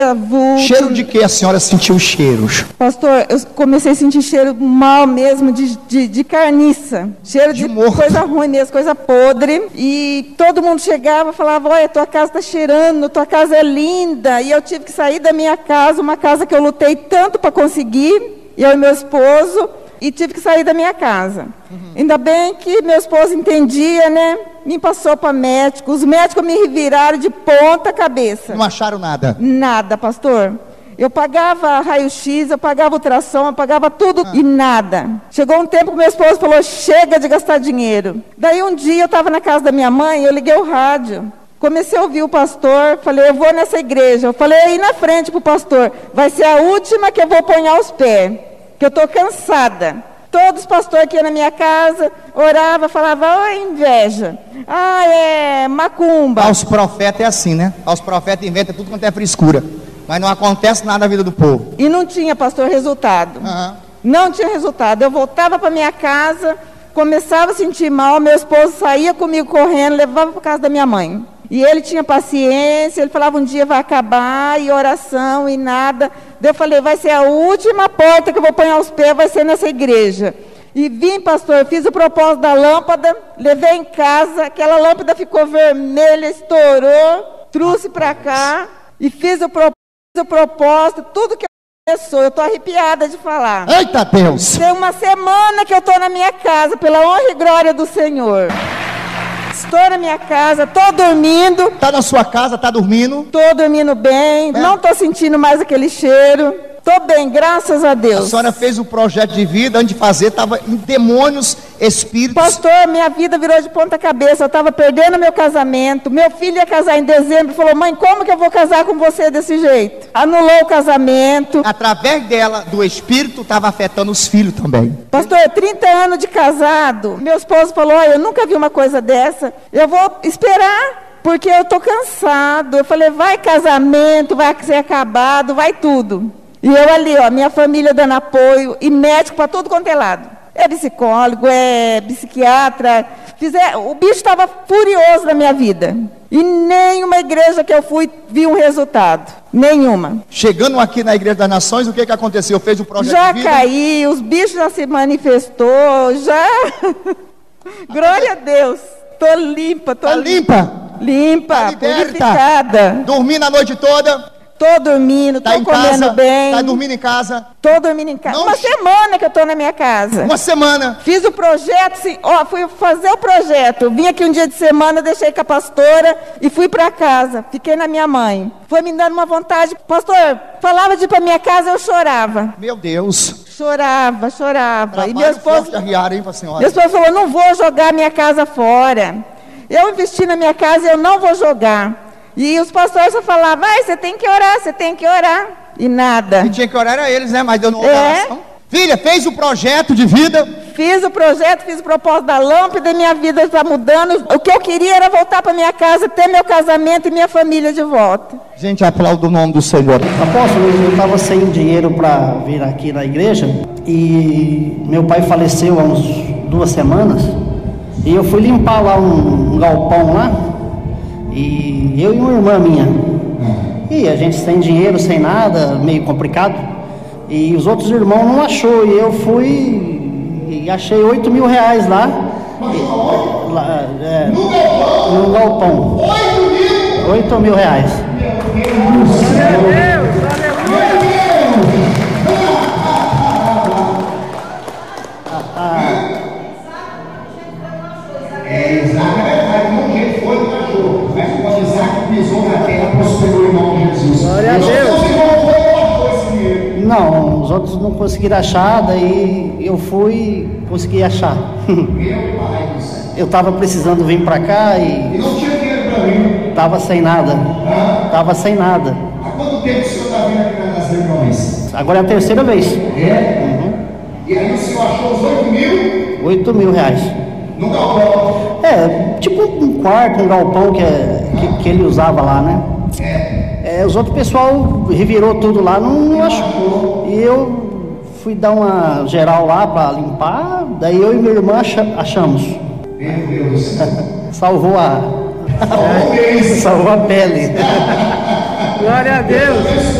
Cheiro de que a senhora sentiu cheiros? Pastor, eu comecei a sentir cheiro mal mesmo, de carniça. Cheiro de coisa ruim mesmo, coisa podre. E todo mundo chegava e falava, olha, tua casa está cheirando, tua casa é linda. E eu tive que sair da minha casa, uma casa que eu lutei tanto para conseguir, eu e meu esposo, e tive que sair da minha casa. Ainda bem que meu esposo entendia, né? Me passou para médico. Os médicos me viraram de ponta cabeça. Não acharam nada? Nada, pastor. Eu pagava raio-x, eu pagava ultrassom, eu pagava tudo e nada. Chegou um tempo que meu esposo falou, chega de gastar dinheiro. Daí um dia eu estava na casa da minha mãe, eu liguei o rádio. Comecei a ouvir o pastor, falei, eu vou nessa igreja. Eu falei aí na frente para o pastor, vai ser a última que eu vou ponhar os pés, que eu estou cansada. Todos os pastores aqui na minha casa oravam, falavam, inveja. É macumba. Aos profetas é assim, né? Aos profetas inventam tudo quanto é frescura. Mas não acontece nada na vida do povo. E não tinha, pastor, resultado. Não tinha resultado. Eu voltava para minha casa, começava a sentir mal, meu esposo saía comigo correndo, levava para casa da minha mãe. E ele tinha paciência, ele falava, um dia vai acabar, e oração, e nada. Daí eu falei, vai ser a última porta que eu vou pôr os pés, vai ser nessa igreja. E vim, pastor, fiz o propósito da lâmpada, levei em casa, aquela lâmpada ficou vermelha, estourou, trouxe para cá, e fiz o propósito, tudo que eu estou arrepiada de falar. Eita Deus! Tem uma semana que eu estou na minha casa, pela honra e glória do Senhor. Estou na minha casa, estou dormindo. Está na sua casa, está dormindo? Estou dormindo bem, não estou sentindo mais aquele cheiro. Estou bem, graças a Deus. A senhora fez o projeto de vida, antes de fazer, estava em demônios, espíritos. Pastor, minha vida virou de ponta cabeça, eu estava perdendo meu casamento. Meu filho ia casar em dezembro, falou, mãe, como que eu vou casar com você desse jeito? Anulou o casamento. Através dela, do espírito, estava afetando os filhos também. Pastor, 30 anos de casado, meu esposo falou, eu nunca vi uma coisa dessa, eu vou esperar, porque eu estou cansado. Eu falei, vai casamento, vai ser acabado, vai tudo. E eu ali, minha família dando apoio, e médico para tudo quanto é lado. É psicólogo, é psiquiatra. O bicho estava furioso na minha vida. E nenhuma igreja que eu fui vi um resultado. Nenhuma. Chegando aqui na Igreja das Nações, o que aconteceu? Fez o projeto já de vida? Já caí, os bichos já se manifestou, já... Glória a Deus. Estou limpa. Tá limpa? Limpa, tá purificada. Dormindo a noite toda? Estou dormindo, estou comendo bem. Está dormindo em casa? Estou dormindo em casa. Uma semana que eu estou na minha casa. Uma semana? Fiz o projeto, fui fazer o projeto. Vim aqui um dia de semana, deixei com a pastora e fui para casa. Fiquei na minha mãe. Foi me dando uma vontade. Pastor, falava de ir para minha casa, eu chorava. Meu Deus. Chorava. Trabalho E meu esposo, forte arriar, hein, senhora? Meu esposo falou, não vou jogar minha casa fora. Eu investi na minha casa e eu não vou jogar. E os pastores só falavam, você tem que orar. E nada. E tinha que orar era eles, né? Mas deu uma oração. Filha, fez o projeto de vida? Fiz o projeto, fiz o propósito da lâmpada e minha vida está mudando. O que eu queria era voltar para minha casa, ter meu casamento e minha família de volta. Gente, aplauda o nome do Senhor. Apóstolo, eu estava sem dinheiro para vir aqui na igreja e meu pai faleceu há uns 2 semanas e eu fui limpar lá um galpão lá. E eu e uma irmã minha. E a gente sem dinheiro, sem nada, meio complicado. E os outros irmãos não achou. E eu fui e achei 8 mil reais lá. No galpão. 8 mil reais. Glória a Deus, aleluia. Glória a Deus. Não, os outros não conseguiram achar, daí eu fui e consegui achar. Eu estava precisando vir para cá e não tinha dinheiro para mim. Tava sem nada. Tava sem nada. Há quanto tempo o senhor está vindo aqui nas reuniões? Agora é a 3ª vez. E aí o senhor achou os 8 mil? 8 mil reais. No galpão? Tipo um quarto, um galpão que ele usava lá, né? Os outros pessoal revirou tudo lá, não achou. E eu fui dar uma geral lá para limpar, daí eu e minha irmã achamos. Meu Deus. Salvou a pele. Glória a Deus.